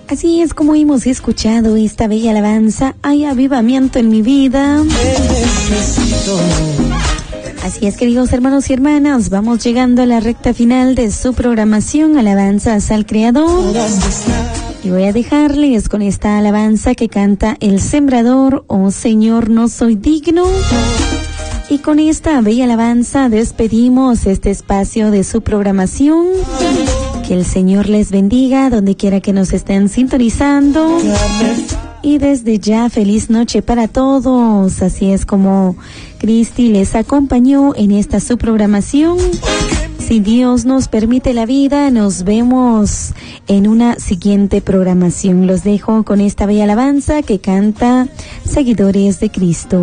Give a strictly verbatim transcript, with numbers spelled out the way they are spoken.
Así es como hemos escuchado esta bella alabanza. Hay avivamiento en mi vida. Así es, queridos hermanos y hermanas, vamos llegando a la recta final de su programación Alabanzas al Creador. Y voy a dejarles con esta alabanza que canta el sembrador: oh Señor, no soy digno. Y con esta bella alabanza despedimos este espacio de su programación. Que el Señor les bendiga donde quiera que nos estén sintonizando. Y desde ya, feliz noche para todos. Así es como Cristi les acompañó en esta su programación. Si Dios nos permite la vida, nos vemos en una siguiente programación. Los dejo con esta bella alabanza que canta Seguidores de Cristo.